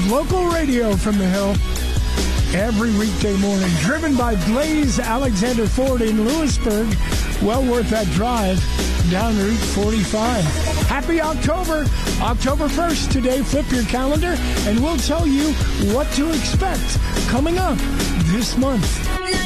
local radio from the Hill. Every weekday morning, driven by Blaze Alexander Ford in Lewisburg. Well worth that drive down Route 45. Happy October, October 1st today. Flip your calendar, and we'll tell you what to expect coming up this month.